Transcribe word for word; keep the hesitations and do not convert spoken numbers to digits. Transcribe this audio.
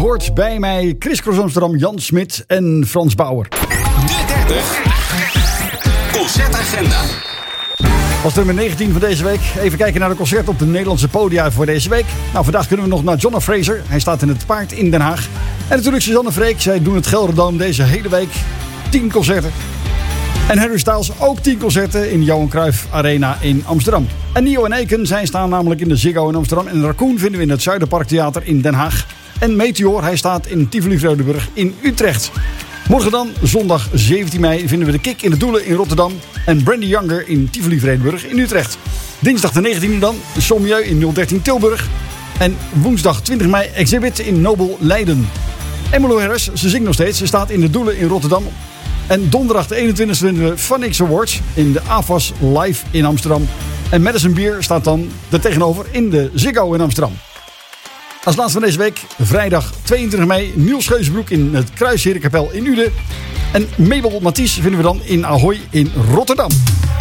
hoort bij mij Chris Cross Amsterdam, Jan Smit en Frans Bauer. De dertig Concertagenda. Als nummer negentien van deze week. Even kijken naar de concert op de Nederlandse podia voor deze week. Nou, vandaag kunnen we nog naar Jonna Fraser. Hij staat in het Paard in Den Haag. En natuurlijk Suzanne Freek. Zij doen het Gelderdoom deze hele week. tien concerten. En Harry Styles ook tien concerten in de Johan Cruijff Arena in Amsterdam. En Nio en Eken, zij staan namelijk in de Ziggo in Amsterdam. En Raccoon vinden we in het Zuiderparktheater in Den Haag. En Meteor, hij staat in Tivoli Vredenburg in Utrecht. Morgen dan, zondag zeventien mei, vinden we de Kik in de Doelen in Rotterdam. En Brandy Younger in Tivoli Vredenburg in Utrecht. Dinsdag de negentiende dan, Sommieu in nul dertien Tilburg. En woensdag twintig mei, Exhibit in Nobel Leiden. Emmylou Harris, ze zingt nog steeds, ze staat in de Doelen in Rotterdam. En donderdag de eenentwintigste vinden we Funix Awards in de A F A S Live in Amsterdam. En Madison Beer staat dan er tegenover in de Ziggo in Amsterdam. Als laatste van deze week, vrijdag tweeëntwintig mei, Niels Geuzenbroek in het Kruisherenkapel in Uden. En Mabel Mathies vinden we dan in Ahoy in Rotterdam.